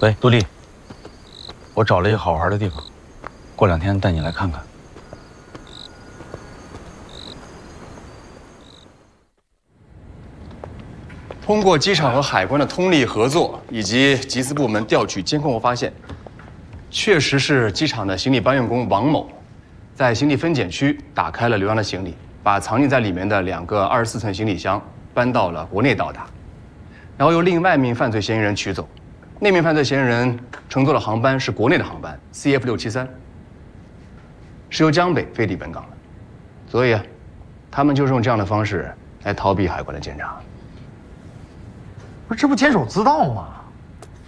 喂，杜丽，我找了一个好玩的地方，过2天带你来看看。 通过机场和海关的通力合作，以及缉私部门调取监控后发现，确实是机场的行李搬运工王某，在行李分拣区打开了流洋的行李，把藏匿在里面的2个24寸行李箱搬到了国内到达，然后由另外一名犯罪嫌疑人取走。那名犯罪嫌疑人乘坐的航班是国内的航班 CF673，是由江北飞抵本港的，所以他们就是用这样的方式来逃避海关的检查。 不是，这不监守自盗吗？